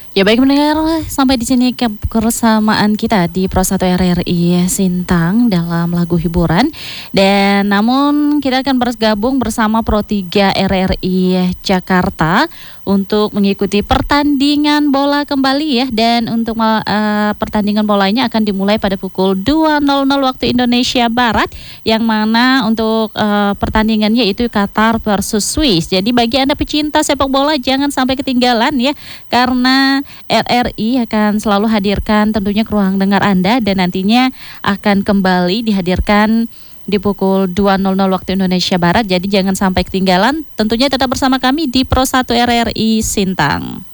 Ya baik mendengar, sampai di sini kebersamaan kita di Pro 1 RRI Sintang dalam lagu hiburan. Dan namun kita akan bergabung bersama Pro 3 RRI Jakarta untuk mengikuti pertandingan bola kembali ya. Dan untuk pertandingan bolanya akan dimulai pada pukul 2.00 waktu Indonesia Barat, yang mana untuk pertandingannya itu Qatar versus Swiss. Jadi bagi Anda pecinta sepak bola jangan sampai ketinggalan ya, karena RRI akan selalu hadirkan tentunya ke ruang dengar Anda, dan nantinya akan kembali dihadirkan di pukul 2.00 waktu Indonesia Barat. Jadi jangan sampai ketinggalan, tentunya tetap bersama kami di Pro 1 RRI Sintang.